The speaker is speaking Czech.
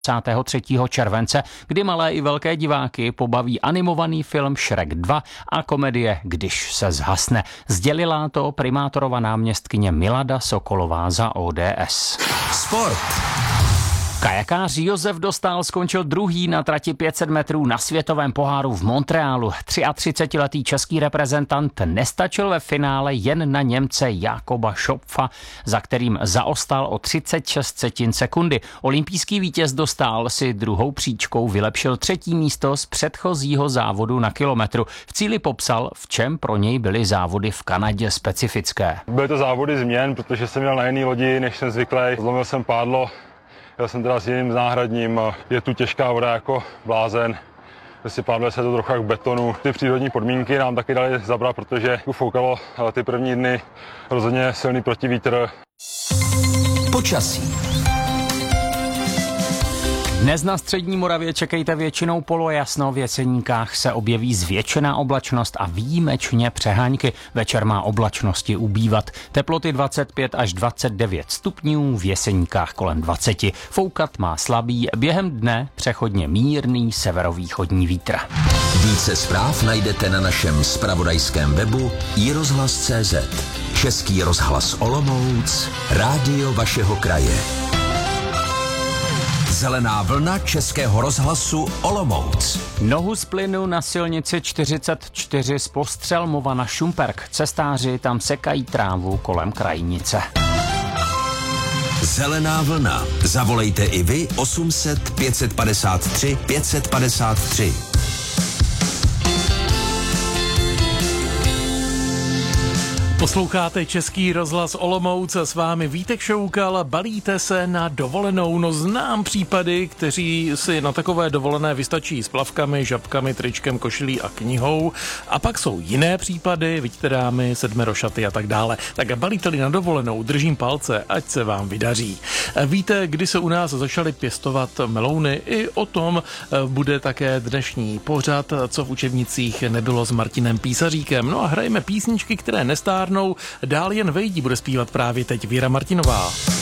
23. července, kdy malé i velké diváky pobaví animovaný film Shrek 2 a komedie Když se zhasne. Sdělila to primátorova náměstkyně Milada Sokolová za ODS. Sport. Kajakář Josef Dostál skončil druhý na trati 500 metrů na světovém poháru v Montrealu. 33letý český reprezentant nestačil ve finále jen na Němce Jakoba Schopfa, za kterým zaostal o 36 sekundy. Olympijský vítěz Dostál si druhou příčkou vylepšil třetí místo z předchozího závodu na kilometru. V cíli popsal, v čem pro něj byly závody v Kanadě specifické. Byly to závody změn, protože jsem měl na jiný lodi, než jsem zvyklý. Zlomil jsem pádlo. Já jsem teda s jiným náhradním, je tu těžká voda jako blázen, vysypávali se to trochu jak betonu. Ty přírodní podmínky nám taky dali zabrat, protože foukalo ty první dny rozhodně silný protivítr. Počasí. Dnes na střední Moravě čekejte většinou polojasno, v Jeseníkách se objeví zvětšená oblačnost a výjimečně přehánky. Večer má oblačnosti ubývat. Teploty 25 až 29 stupňů, v Jeseníkách kolem 20. Foukat má slabý, během dne přechodně mírný severovýchodní vítr. Více zpráv najdete na našem zpravodajském webu iRozhlas.cz. Český rozhlas Olomouc, rádio vašeho kraje. Zelená vlna Českého rozhlasu Olomouc. Nohu z plynu na silnici 44 z Postřelmova na Šumperk. Cestáři tam sekají trávu kolem Krajnice. Zelená vlna. Zavolejte i vy 800 553 553. Posloucháte Český rozhlas Olomouc, s vámi Vítek Šoukal. Balíte se na dovolenou? No, znám případy, kteří si na takové dovolené vystačí s plavkami, žabkami, tričkem, košilí a knihou. A pak jsou jiné případy, vidíte sedmerošaty a tak dále. Tak balíte-li na dovolenou, držím palce, ať se vám vydaří. Víte, kdy se u nás začaly pěstovat melouny? I o tom bude také dnešní pořad, co v učebnicích nebylo s Martinem Písaříkem. No a hrajeme písničky, které nestárnou. Dál jen vejdí bude zpívat právě teď Věra Martinová.